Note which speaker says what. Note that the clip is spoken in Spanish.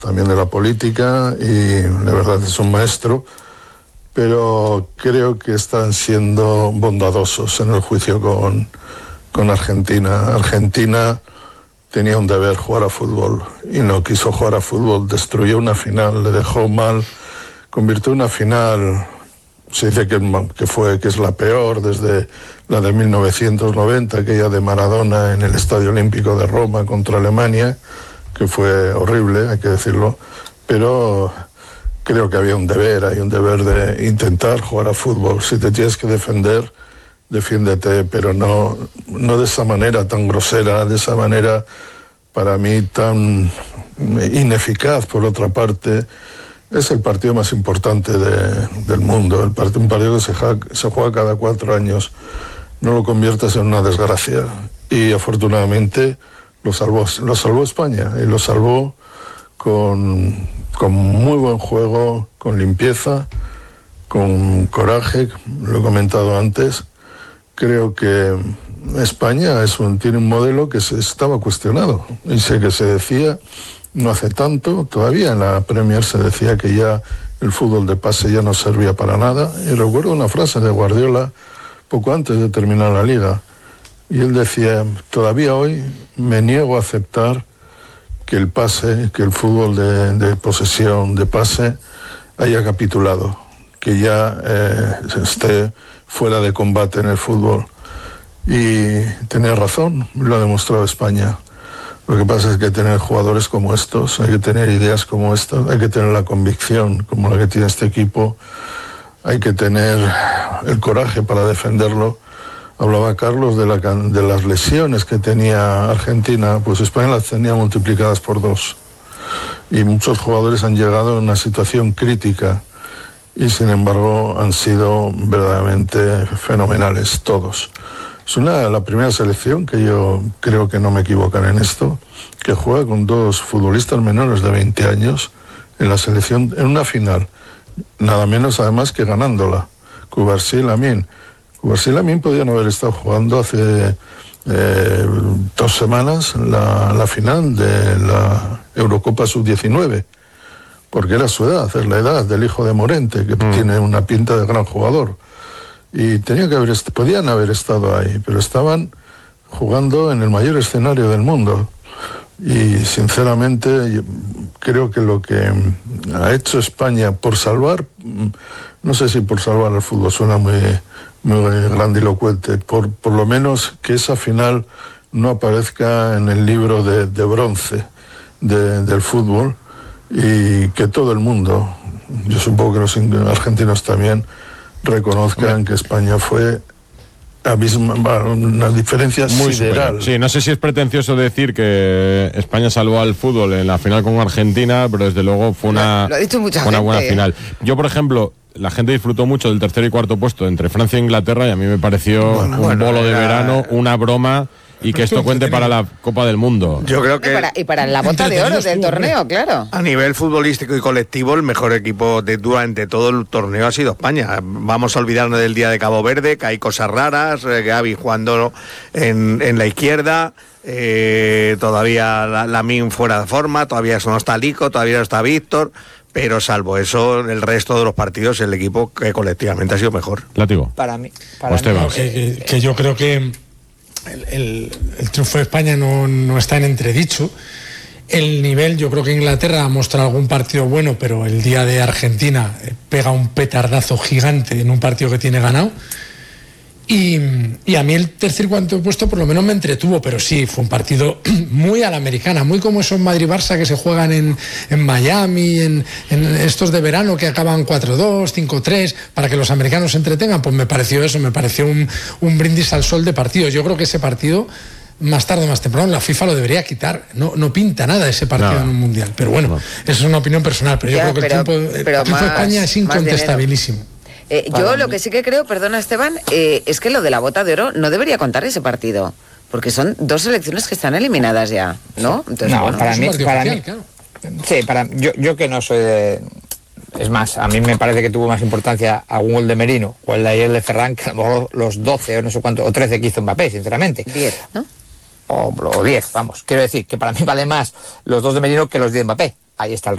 Speaker 1: también de la política, y la verdad es un maestro, pero creo que están siendo bondadosos en el juicio con Argentina. Argentina tenía un deber, jugar a fútbol, y no quiso jugar a fútbol, destruyó una final, le dejó mal, convirtió una final, se dice que es la peor desde la de 1990, aquella de Maradona en el Estadio Olímpico de Roma contra Alemania, que fue horrible, hay que decirlo, pero creo que había un deber, hay un deber de intentar jugar a fútbol. Si te tienes que defender, defiéndete, pero no de esa manera tan grosera, de esa manera para mí tan ineficaz. Por otra parte, es el partido más importante del mundo, un partido que se juega cada 4 años. No lo conviertas en una desgracia, y afortunadamente lo salvó España, y lo salvó con muy buen juego, con limpieza, con coraje, lo he comentado antes. Creo que España tiene un modelo que estaba cuestionado, y sé que se decía no hace tanto, todavía en la Premier se decía que ya el fútbol de pase ya no servía para nada, y recuerdo una frase de Guardiola poco antes de terminar la liga, y él decía: todavía hoy me niego a aceptar que el fútbol de posesión, de pase, haya capitulado, que ya esté fuera de combate en el fútbol. Y tenía razón, lo ha demostrado España. Lo que pasa es que hay que tener jugadores como estos, hay que tener ideas como estas, hay que tener la convicción como la que tiene este equipo, hay que tener el coraje para defenderlo. Hablaba Carlos de las lesiones que tenía Argentina, pues España las tenía multiplicadas por 2. Y muchos jugadores han llegado en una situación crítica, y sin embargo han sido verdaderamente fenomenales todos. Es la primera selección, que yo creo que no me equivocaré en esto, que juega con 2 futbolistas menores de 20 años en la selección, en una final, nada menos además que ganándola, Cubarsí y Lamine. Cubarsí y Lamine podían haber estado jugando hace 2 semanas la final de la Eurocopa Sub-19, porque era su edad, es la edad del hijo de Morente, que tiene una pinta de gran jugador. Y podían haber estado ahí, pero estaban jugando en el mayor escenario del mundo. Y sinceramente yo creo que lo que ha hecho España por salvar, no sé si por salvar al fútbol suena muy grandilocuente, por lo menos que esa final no aparezca en el libro de bronce del fútbol, y que todo el mundo, yo supongo que los argentinos también, reconozcan que España fue una diferencia muy sideral.
Speaker 2: Sí, no sé si es pretencioso decir que España salvó al fútbol en la final con Argentina, pero desde luego fue una buena final. Yo, por ejemplo, la gente disfrutó mucho del tercer y cuarto puesto entre Francia e Inglaterra, y a mí me pareció un bolo de verano, una broma, y que esto cuente para la Copa del Mundo.
Speaker 3: Yo creo que...
Speaker 4: Y para la bota de oro del torneo, claro.
Speaker 3: A nivel futbolístico y colectivo, el mejor equipo durante todo el torneo ha sido España. Vamos a olvidarnos del día de Cabo Verde, que hay cosas raras, Gavi jugando en la izquierda, todavía Lamine fuera de forma, todavía no está Lico, todavía no está Víctor, pero salvo eso, el resto de los partidos, el equipo que colectivamente ha sido mejor.
Speaker 2: Látigo.
Speaker 5: Para mí
Speaker 6: que yo creo que el triunfo de España no está en entredicho. El nivel, yo creo que Inglaterra ha mostrado algún partido bueno, pero el día de Argentina pega un petardazo gigante en un partido que tiene ganado. Y a mí el tercer y cuarto puesto por lo menos me entretuvo, pero sí, fue un partido muy a la americana, muy como esos Madrid-Barça que se juegan en Miami, en estos de verano que acaban 4-2, 5-3, para que los americanos se entretengan. Pues me pareció eso, me pareció un brindis al sol de partido. Yo creo que ese partido, más tarde o más temprano, la FIFA lo debería quitar. No pinta nada ese partido en un mundial. Pero bueno, eso es una opinión personal, pero yo creo que el triunfo de España es incontestabilísimo.
Speaker 4: Yo lo que sí que creo, perdona Esteban, es que lo de la bota de oro no debería contar ese partido, porque son 2 selecciones que están eliminadas ya, ¿no? Entonces,
Speaker 5: no,
Speaker 4: bueno,
Speaker 5: para mí, claro. Sí, yo que no soy de... Es más, a mí me parece que tuvo más importancia algún gol de Merino o el de ayer de Ferran que a lo mejor los 12 o no sé cuánto, o 13 que hizo Mbappé, sinceramente.
Speaker 4: 10, ¿no?
Speaker 5: O 10, vamos. Quiero decir que para mí vale más los 2 de Merino que los 10 de Mbappé. Ahí está